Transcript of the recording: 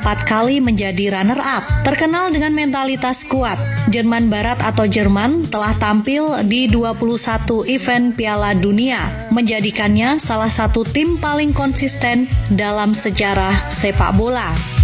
4 kali menjadi runner-up. Terkenal dengan mentalitas kuat, Jerman Barat atau Jerman telah tampil di 21 event Piala Dunia, menjadikannya salah satu tim paling konsisten dalam sejarah sepak bola.